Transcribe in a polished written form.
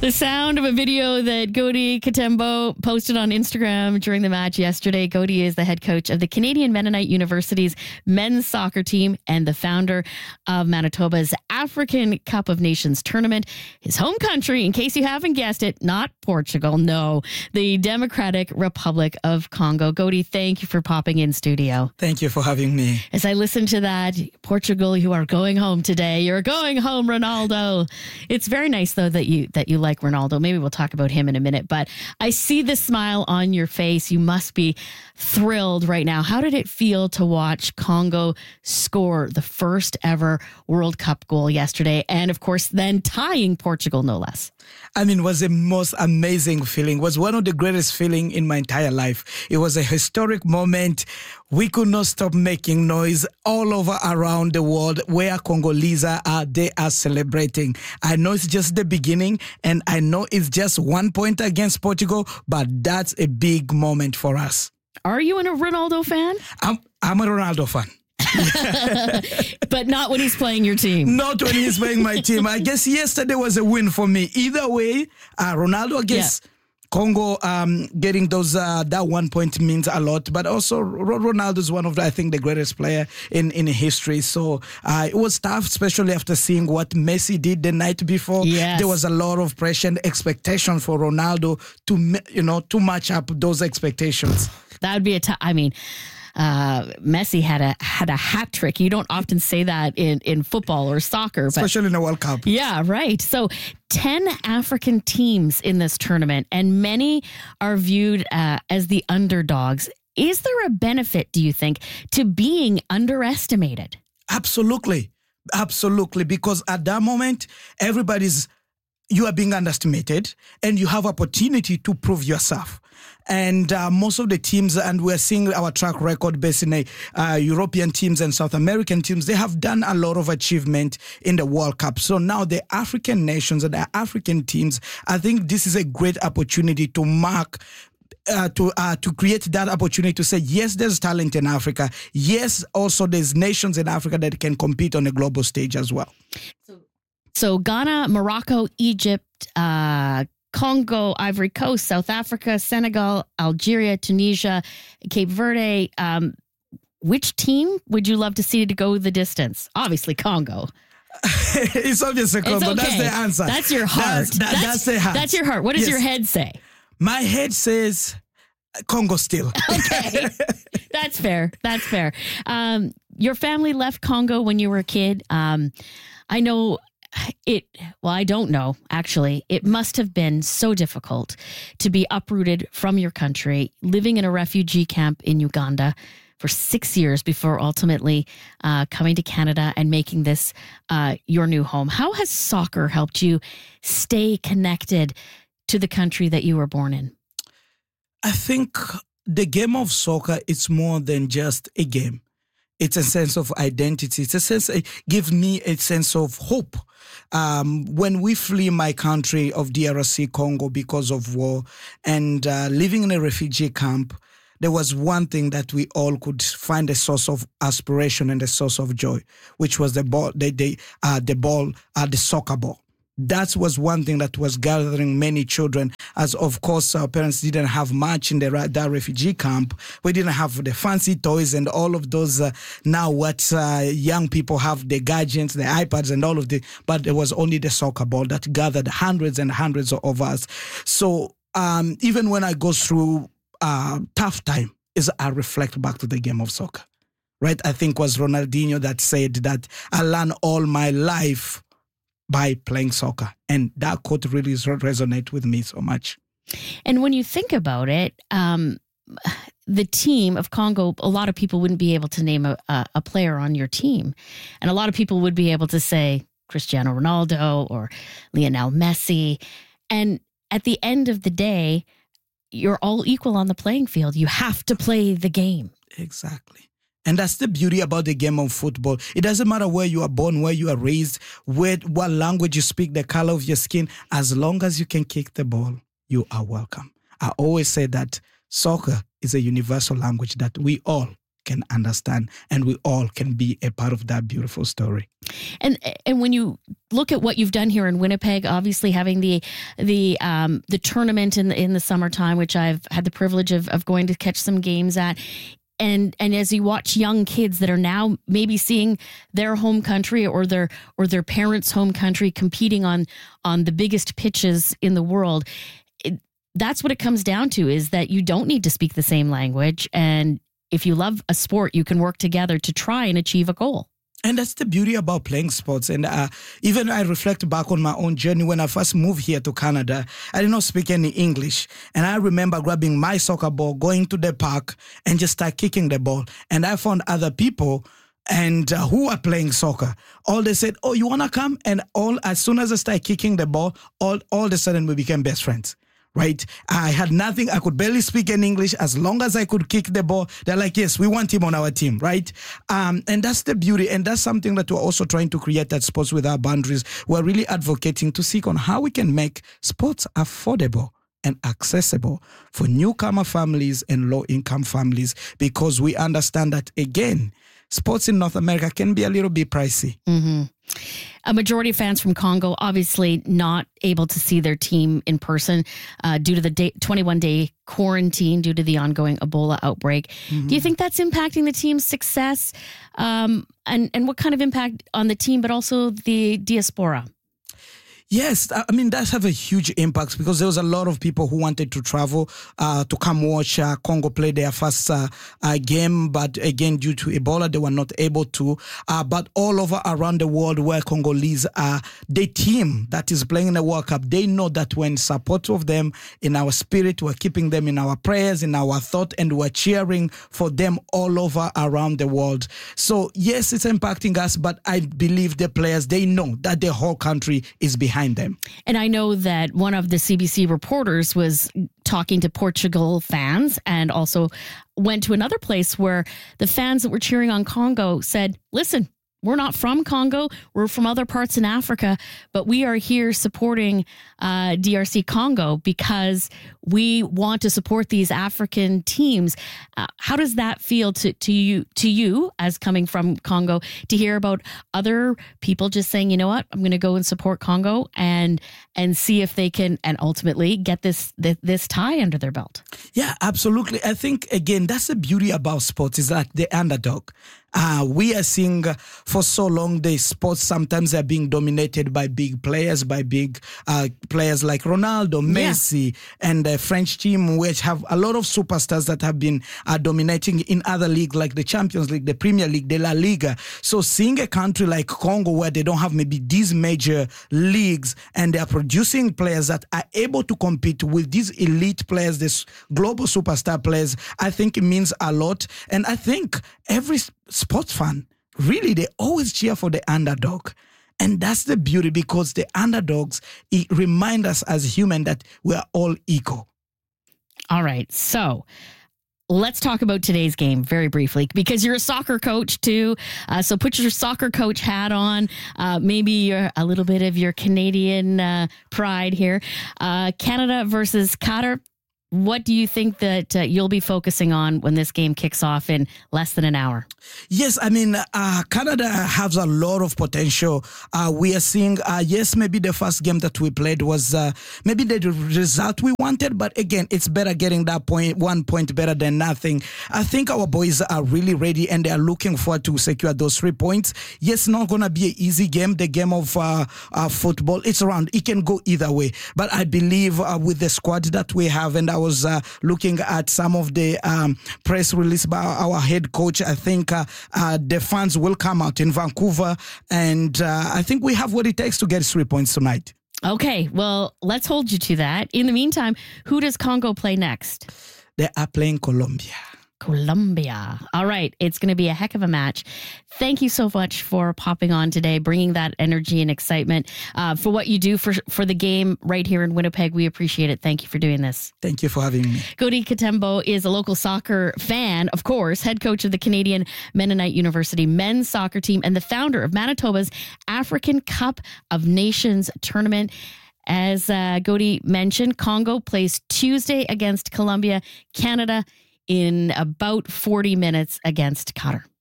The sound of a video that Gody Katembo posted on Instagram during the match yesterday. Gody is the head coach of the Canadian Mennonite University's men's soccer team and the founder of Manitoba's African Cup of Nations tournament. His home country, in case you haven't guessed it, not Portugal, no, the Democratic Republic of Congo. Gody, thank you for popping in studio. Thank you for having me. As I listen to that, Portugal, you are going home today. You're going home, Ronaldo. It's very nice, though, that you like Ronaldo. Maybe we'll talk about him in a minute, but I see the smile on your face. You must be thrilled right now. How did it feel to watch Congo score the first ever World Cup goal yesterday? And of course, then tying Portugal, no less. I mean, it was the most amazing feeling. It was one of the greatest feelings in my entire life. It was a historic moment. We could not stop making noise all over around the world where Congolese are. They are celebrating. I know it's just the beginning, and I know it's just 1 point against Portugal, but that's a big moment for us. Are you a Ronaldo fan? I'm a Ronaldo fan. But not when he's playing your team. Not when he's playing my team. I guess yesterday was a win for me. Either way, Ronaldo against Congo getting those that 1 point means a lot. But also Ronaldo is one of I think the greatest player in history. So it was tough, especially after seeing what Messi did the night before. Yes. There was a lot of pressure and expectation for Ronaldo to match up those expectations. That would be Messi had a hat trick. You don't often say that in football or soccer. Especially in the World Cup. Yeah, right. So 10 African teams in this tournament, and many are viewed as the underdogs. Is there a benefit, do you think, to being underestimated? Absolutely. Absolutely. Because at that moment, you are being underestimated and you have opportunity to prove yourself. And most of the teams, and we're seeing our track record based in European teams and South American teams, they have done a lot of achievement in the World Cup. So now the African nations and the African teams, I think this is a great opportunity to mark to create that opportunity to say, yes, there's talent in Africa. Yes, also there's nations in Africa that can compete on a global stage as well. So Ghana, Morocco, Egypt, Congo, Ivory Coast, South Africa, Senegal, Algeria, Tunisia, Cape Verde. Which team would you love to see to go the distance? Obviously, Congo. It's obviously Congo. Okay. That's the answer. That's your heart. That's the heart. That's your heart. What does your head say? My head says Congo still. Okay. That's fair. That's fair. Your family left Congo when you were a kid. I know I don't know, actually. It must have been so difficult to be uprooted from your country, living in a refugee camp in Uganda for 6 years before ultimately coming to Canada and making this your new home. How has soccer helped you stay connected to the country that you were born in? I think the game of soccer is more than just a game. It's a sense of identity. It gives me a sense of hope. When we flee my country of DRC Congo because of war and living in a refugee camp, there was one thing that we all could find a source of aspiration and a source of joy, which was the soccer ball. That was one thing that was gathering many children, as of course our parents didn't have much in that refugee camp. We didn't have the fancy toys and all of those now what young people have, the gadgets, the iPads and all of the, but there was only the soccer ball that gathered hundreds and hundreds of us. So even when I go through tough time, I reflect back to the game of soccer, right? I think it was Ronaldinho that said that I learned all my life by playing soccer. And that quote really resonates with me so much. And when you think about it, the team of Congo, a lot of people wouldn't be able to name a player on your team. And a lot of people would be able to say Cristiano Ronaldo or Lionel Messi. And at the end of the day, you're all equal on the playing field. You have to play the game. Exactly. And that's the beauty about the game of football. It doesn't matter where you are born, where you are raised, what language you speak, the color of your skin. As long as you can kick the ball, you are welcome. I always say that soccer is a universal language that we all can understand, and we all can be a part of that beautiful story. And when you look at what you've done here in Winnipeg, obviously having the tournament in the summertime, which I've had the privilege of going to catch some games at. And as you watch young kids that are now maybe seeing their home country or their parents' home country competing on the biggest pitches in the world, that's what it comes down to, is that you don't need to speak the same language. And if you love a sport, you can work together to try and achieve a goal. And that's the beauty about playing sports. And even I reflect back on my own journey. When I first moved here to Canada, I did not speak any English. And I remember grabbing my soccer ball, going to the park, and just start kicking the ball. And I found other people and who are playing soccer. All they said, "Oh, you want to come?" And as soon as I started kicking the ball, all of a sudden we became best friends. Right? I had nothing. I could barely speak in English. As long as I could kick the ball, they're like, yes, we want him on our team, right? And that's the beauty. And that's something that we're also trying to create at Sports Without Boundaries. We're really advocating to seek on how we can make sports affordable and accessible for newcomer families and low-income families, because we understand that, again, sports in North America can be a little bit pricey. Mm-hmm. A majority of fans from Congo obviously not able to see their team in person due to the 21-day quarantine due to the ongoing Ebola outbreak. Mm-hmm. Do you think that's impacting the team's success? And what kind of impact on the team, but also the diaspora? Yes, I mean, that have a huge impact, because there was a lot of people who wanted to travel to come watch Congo play their first game. But again, due to Ebola, they were not able to. But all over around the world where Congolese are, the team that is playing in the World Cup, they know that we're in support of them in our spirit. We're keeping them in our prayers, in our thought, and we're cheering for them all over around the world. So yes, it's impacting us, but I believe the players, they know that the whole country is behind them. And I know that one of the CBC reporters was talking to Portugal fans and also went to another place where the fans that were cheering on Congo said, listen, we're not from Congo. We're from other parts in Africa, but we are here supporting DRC Congo because we want to support these African teams. How does that feel to you as coming from Congo to hear about other people just saying, you know what, I'm going to go and support Congo and see if they can and ultimately get this tie under their belt? Yeah, absolutely. I think, again, that's the beauty about sports, is like the underdog. We are seeing for so long the sports sometimes are being dominated by big players, by big players like Ronaldo, Messi, and the French team, which have a lot of superstars that have been dominating in other leagues like the Champions League, the Premier League, the La Liga. So seeing a country like Congo where they don't have maybe these major leagues and they are producing players that are able to compete with these elite players, these global superstar players, I think it means a lot. And I think every sports fan, really, they always cheer for the underdog. And that's the beauty, because the underdogs, it remind us as human that we are all equal. All right. So let's talk about today's game very briefly, because you're a soccer coach too. So put your soccer coach hat on, maybe a little bit of your Canadian pride here. Canada versus Qatar. What do you think that you'll be focusing on when this game kicks off in less than an hour? Yes, I mean, Canada has a lot of potential. We are seeing, yes, maybe the first game that we played was maybe the result we wanted, but again, it's better getting that 1 point better than nothing. I think our boys are really ready and they are looking forward to secure those 3 points. Yes, not going to be an easy game. The game of football, it's around. It can go either way. But I believe with the squad that we have, and I was looking at some of the press release by our head coach, I think the fans will come out in Vancouver, and I think we have what it takes to get 3 points tonight. Okay, well, let's hold you to that. In the meantime, who does Congo play next? They are playing Colombia. Colombia. All right. It's going to be a heck of a match. Thank you so much for popping on today, bringing that energy and excitement for what you do for the game right here in Winnipeg. We appreciate it. Thank you for doing this. Thank you for having me. Gody Katembo is a local soccer fan, of course, head coach of the Canadian Mennonite University men's soccer team and the founder of Manitoba's African Cup of Nations tournament. As Gody mentioned, Congo plays Tuesday against Colombia. Canada in about 40 minutes against Qatar.